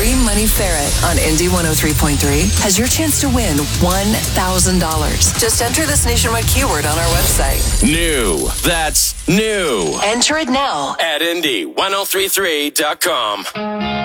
Free Money Ferret on Indy 103.3 has your chance to win $1,000. Just enter this nationwide keyword on our website. New. That's new. Enter it now At Indy1033.com.